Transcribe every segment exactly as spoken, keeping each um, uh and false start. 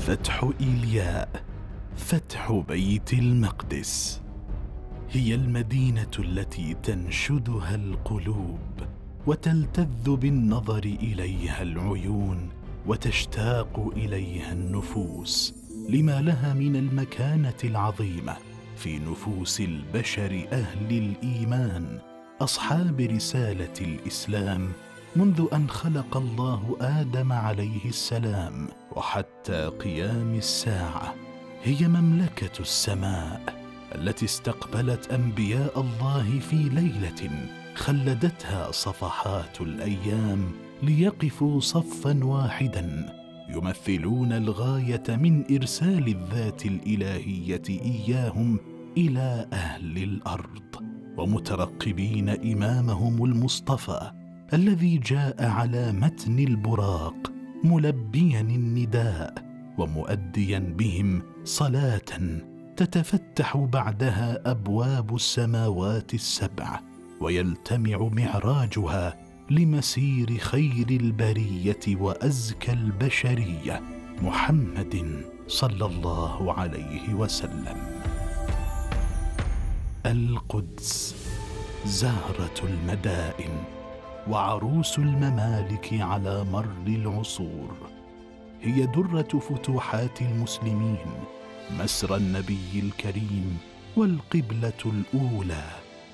فتح إيلياء، فتح بيت المقدس. هي المدينة التي تنشدها القلوب وتلتذ بالنظر إليها العيون وتشتاق إليها النفوس، لما لها من المكانة العظيمة في نفوس البشر أهل الإيمان، أصحاب رسالة الإسلام، منذ أن خلق الله آدم عليه السلام وحتى قيام الساعة. هي مملكة السماء التي استقبلت أنبياء الله في ليلة خلدتها صفحات الأيام ليقفوا صفا واحدا يمثلون الغاية من إرسال الذات الإلهية إياهم إلى أهل الأرض، ومترقبين إمامهم المصطفى الذي جاء على متن البراق ملبيا النداء ومؤديا بهم صلاة تتفتح بعدها أبواب السماوات السبع ويلتمع معراجها لمسير خير البرية وأزكى البشرية محمد صلى الله عليه وسلم. القدس زهرة المدائن وعروس الممالك على مر العصور، هي درة فتوحات المسلمين، مسرى النبي الكريم، والقبلة الأولى،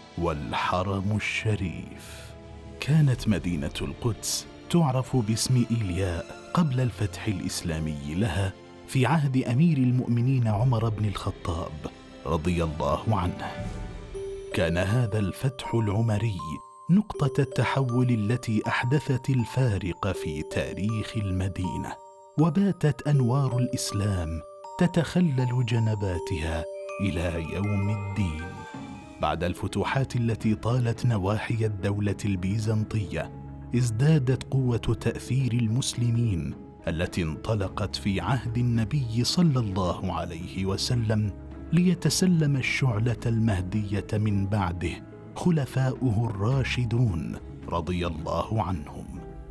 والحرم الشريف. كانت مدينة القدس تعرف باسم إيلياء قبل الفتح الإسلامي لها في عهد أمير المؤمنين عمر بن الخطاب رضي الله عنه. كان هذا الفتح العمري نقطة التحول التي أحدثت الفارق في تاريخ المدينة، وباتت أنوار الإسلام تتخلل جنباتها إلى يوم الدين. بعد الفتوحات التي طالت نواحي الدولة البيزنطية، ازدادت قوة تأثير المسلمين التي انطلقت في عهد النبي صلى الله عليه وسلم ليتسلم الشعلة المهدية من بعده خلفاؤه الراشدون رضي الله عنهم.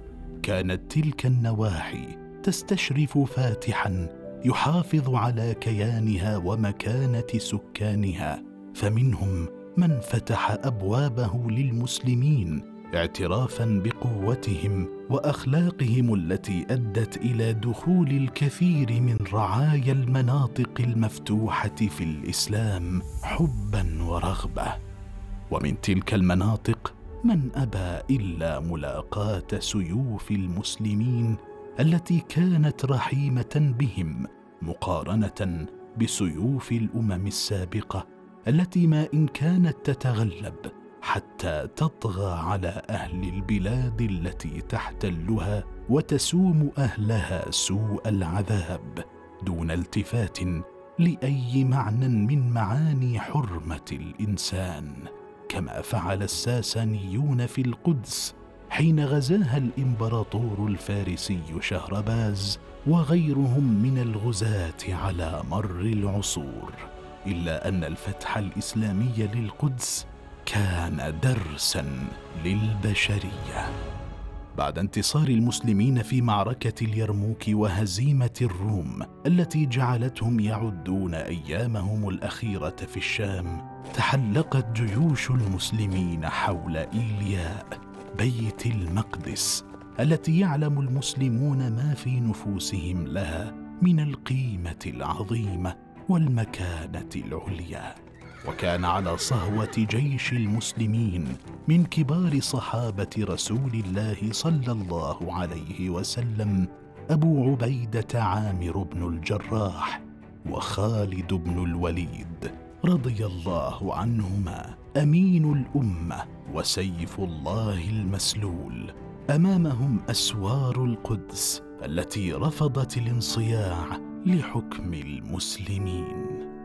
كانت تلك النواحي تستشرف فاتحا يحافظ على كيانها ومكانة سكانها، فمنهم من فتح أبوابه للمسلمين اعترافا بقوتهم وأخلاقهم التي أدت إلى دخول الكثير من رعايا المناطق المفتوحة في الإسلام حبا ورغبة. ومن تلك المناطق من أبى إلا ملاقاة سيوف المسلمين التي كانت رحيمة بهم مقارنة بسيوف الأمم السابقة التي ما إن كانت تتغلب حتى تطغى على أهل البلاد التي تحتلها وتسوم أهلها سوء العذاب دون التفات لأي معنى من معاني حرمة الإنسان، كما فعل الساسانيون في القدس حين غزاها الإمبراطور الفارسي شهرباز وغيرهم من الغزاة على مر العصور. إلا أن الفتح الإسلامي للقدس كان درساً للبشرية. بعد انتصار المسلمين في معركة اليرموك وهزيمة الروم التي جعلتهم يعدون أيامهم الأخيرة في الشام، تحلقت جيوش المسلمين حول إيلياء بيت المقدس التي يعلم المسلمون ما في نفوسهم لها من القيمة العظيمة والمكانة العليا. وكان على صهوة جيش المسلمين من كبار صحابة رسول الله صلى الله عليه وسلم أبو عبيدة عامر بن الجراح وخالد بن الوليد رضي الله عنهما، أمين الأمة وسيف الله المسلول. أمامهم أسوار القدس التي رفضت الانصياع لحكم المسلمين.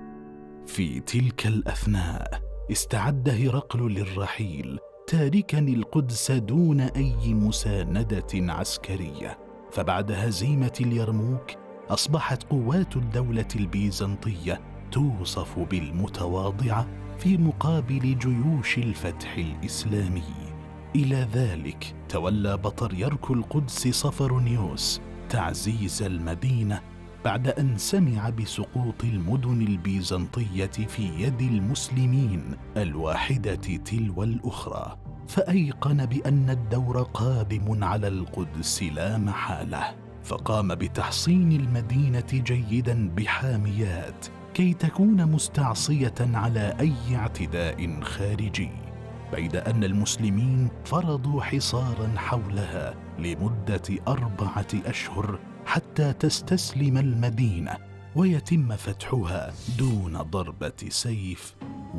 في تلك الأثناء استعد هرقل للرحيل تاركا القدس دون أي مساندة عسكرية. فبعد هزيمة اليرموك أصبحت قوات الدولة البيزنطية توصف بالمتواضعة في مقابل جيوش الفتح الإسلامي. إلى ذلك تولى بطريرك القدس صفرنيوس تعزيز المدينة بعد أن سمع بسقوط المدن البيزنطية في يد المسلمين الواحدة تلو الأخرى، فأيقن بأن الدور قادم على القدس لا محالة، فقام بتحصين المدينة جيدا بحاميات كي تكون مستعصية على أي اعتداء خارجي، بيد أن المسلمين فرضوا حصارا حولها لمدة أربعة أشهر حتى تستسلم المدينة ويتم فتحها دون ضربة سيف.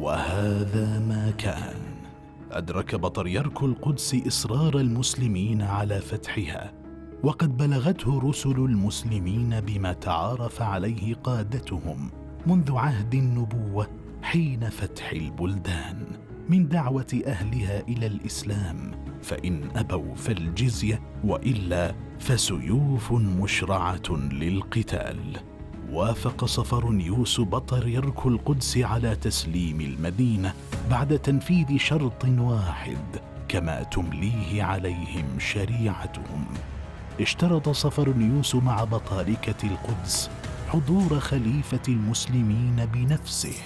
وهذا ما كان. أدرك بطريرك القدس إصرار المسلمين على فتحها، وقد بلغته رسل المسلمين بما تعارف عليه قادتهم منذ عهد النبوة حين فتح البلدان من دعوة أهلها إلى الإسلام، فإن أبوا فالجزية وإلا فسيوف مشرعة للقتال. وافق صفرنيوس بطريرك القدس على تسليم المدينة بعد تنفيذ شرط واحد كما تمليه عليهم شريعتهم. اشترط صفرنيوس مع بطاركة القدس حضور خليفة المسلمين بنفسه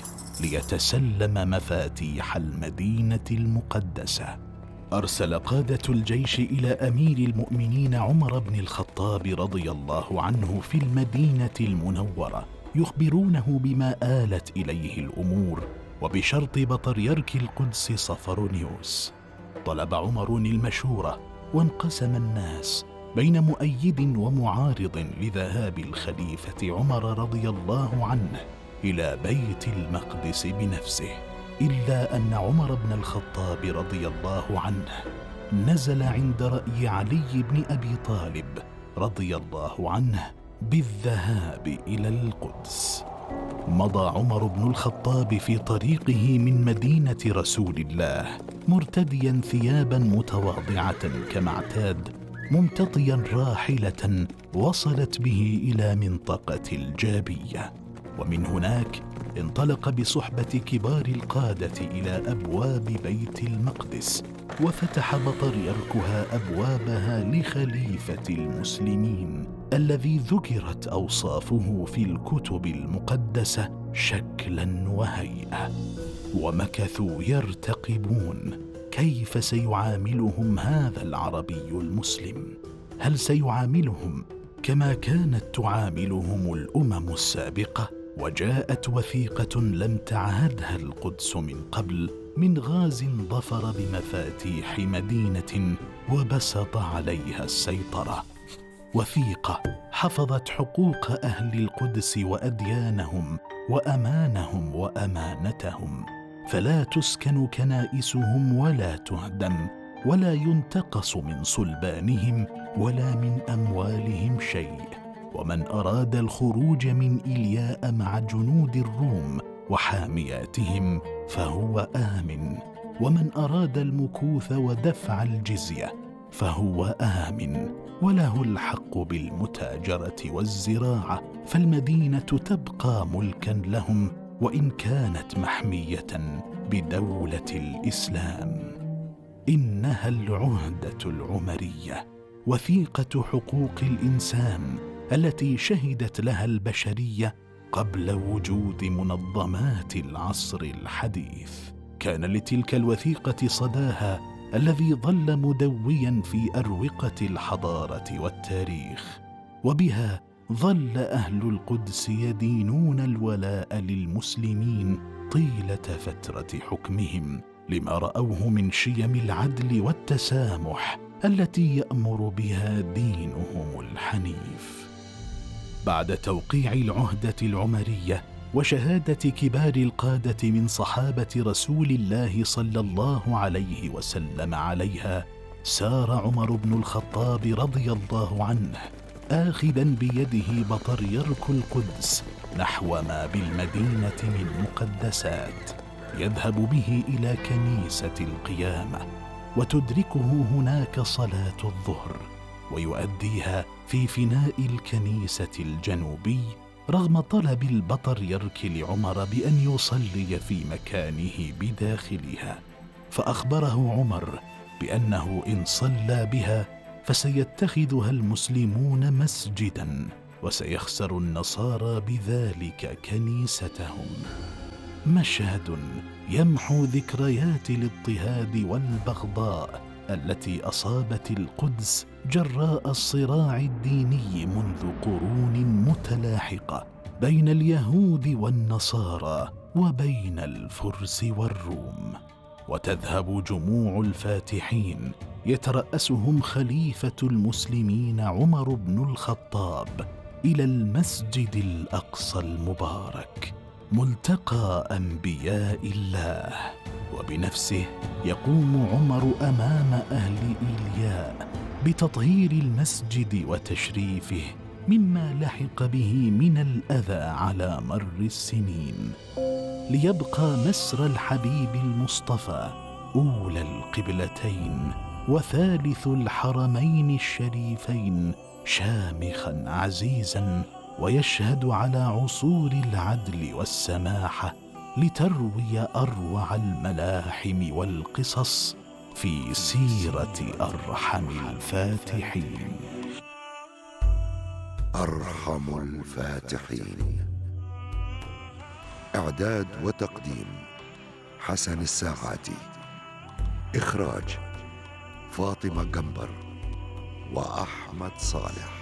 ليتسلم مفاتيح المدينة المقدسة. أرسل قادة الجيش إلى أمير المؤمنين عمر بن الخطاب رضي الله عنه في المدينة المنورة يخبرونه بما آلت إليه الأمور وبشرط بطريرك القدس صفرنيوس. طلب عمر المشورة، وانقسم الناس بين مؤيد ومعارض لذهاب الخليفة عمر رضي الله عنه إلى بيت المقدس بنفسه، إلا أن عمر بن الخطاب رضي الله عنه نزل عند رأي علي بن أبي طالب رضي الله عنه بالذهاب إلى القدس. مضى عمر بن الخطاب في طريقه من مدينة رسول الله مرتديا ثيابا متواضعة كما اعتاد، ممتطيا راحلة وصلت به إلى منطقة الجابية، ومن هناك انطلق بصحبة كبار القادة إلى أبواب بيت المقدس، وفتح بطريركها أبوابها لخليفة المسلمين الذي ذكرت أوصافه في الكتب المقدسة شكلا وهيئة. ومكثوا يرتقبون كيف سيعاملهم هذا العربي المسلم. هل سيعاملهم كما كانت تعاملهم الأمم السابقة؟ وجاءت وثيقة لم تعهدها القدس من قبل من غاز ظفر بمفاتيح مدينة وبسط عليها السيطرة. وثيقة حفظت حقوق أهل القدس وأديانهم وأمانهم وأمانتهم، فلا تسكن كنائسهم ولا تهدم ولا ينتقص من صلبانهم ولا من أموالهم شيء. ومن أراد الخروج من إلياء مع جنود الروم وحامياتهم فهو آمن، ومن أراد المكوث ودفع الجزية فهو آمن، وله الحق بالمتاجرة والزراعة، فالمدينة تبقى ملكا لهم وإن كانت محمية بدولة الإسلام. إنها العهدة العمرية، وثيقة حقوق الإنسان التي شهدت لها البشرية قبل وجود منظمات العصر الحديث. كان لتلك الوثيقة صداها الذي ظل مدويا في أروقة الحضارة والتاريخ، وبها ظل أهل القدس يدينون الولاء للمسلمين طيلة فترة حكمهم، لما رأوه من شيم العدل والتسامح التي يأمر بها دينهم الحنيف. بعد توقيع العهدة العمرية وشهادة كبار القادة من صحابة رسول الله صلى الله عليه وسلم عليها، سار عمر بن الخطاب رضي الله عنه آخذا بيده بطريرك القدس نحو ما بالمدينة من مقدسات، يذهب به إلى كنيسة القيامة وتدركه هناك صلاة الظهر، ويؤديها في فناء الكنيسة الجنوبي رغم طلب البطريرك لعمر بأن يصلي في مكانه بداخلها، فأخبره عمر بأنه إن صلى بها فسيتخذها المسلمون مسجدا وسيخسر النصارى بذلك كنيستهم. مشهد يمحو ذكريات الاضطهاد والبغضاء التي أصابت القدس جراء الصراع الديني منذ قرون متلاحقة بين اليهود والنصارى وبين الفرس والروم. وتذهب جموع الفاتحين يترأسهم خليفة المسلمين عمر بن الخطاب إلى المسجد الأقصى المبارك، ملتقى أنبياء الله، وبنفسه يقوم عمر أمام أهل إيلياء بتطهير المسجد وتشريفه مما لحق به من الأذى على مر السنين، ليبقى مسرى الحبيب المصطفى أولى القبلتين وثالث الحرمين الشريفين شامخا عزيزا، ويشهد على عصور العدل والسماحة لتروي أروع الملاحم والقصص في سيرة أرحم الفاتحين. أرحم الفاتحين. إعداد وتقديم حسن الساعاتي. إخراج فاطمة جنبر وأحمد صالح.